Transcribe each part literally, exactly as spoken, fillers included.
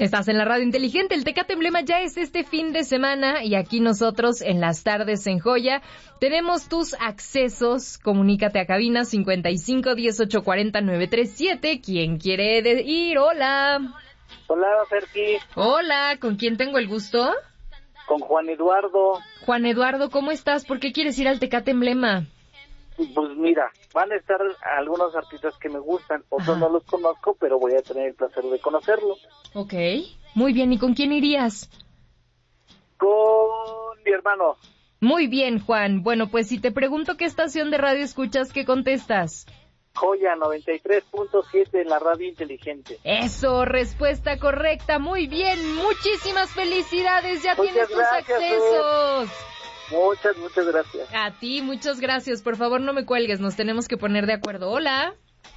Estás en la radio inteligente, el Tecate Emblema ya es este fin de semana y aquí nosotros en las tardes en Joya tenemos tus accesos. Comunícate a cabina cincuenta y cinco, dieciocho, cuarenta, novecientos treinta y siete. ¿Quién quiere de- ir? Hola. Hola, Ferki. Hola, ¿con quién tengo el gusto? Con Juan Eduardo. Juan Eduardo, ¿cómo estás? ¿Por qué quieres ir al Tecate Emblema? Pues mira, van a estar algunos artistas que me gustan, otros Ajá. no los conozco, pero voy a tener el placer de conocerlo. Ok, muy bien. ¿Y con quién irías? Con mi hermano. Muy bien, Juan. Bueno, pues si te pregunto qué estación de radio escuchas, ¿qué contestas? Joya noventa y tres punto siete en la radio inteligente. Eso, respuesta correcta. Muy bien, muchísimas felicidades. Ya Muchas tienes tus gracias, accesos. Muchas, muchas gracias. A ti, muchas gracias. Por favor, no me cuelgues, nos tenemos que poner de acuerdo. Hola.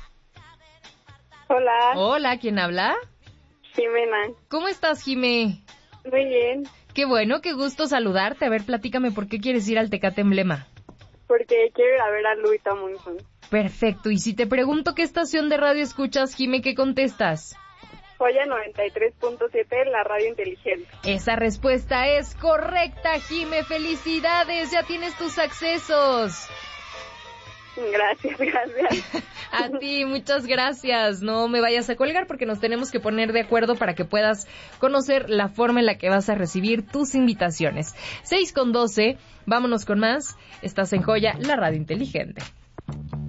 Hola, Hola, ¿quién habla? Jimena. ¿Cómo estás, Jimé? Muy bien, Qué bueno, qué gusto saludarte. A ver, platícame por qué quieres ir al Tecate Emblema. porque quiero ir a ver a Louis Tomlinson. Perfecto, y si te pregunto qué estación de radio escuchas, Jimé, ¿qué contestas? Joya noventa y tres punto siete, la radio inteligente. Esa respuesta es correcta, Jimé. ¡Felicidades! Ya tienes tus accesos. Gracias, gracias. A ti, muchas gracias. No me vayas a colgar porque nos tenemos que poner de acuerdo para que puedas conocer la forma en la que vas a recibir tus invitaciones. seis con doce, vámonos con más. Estás en Joya, la radio inteligente.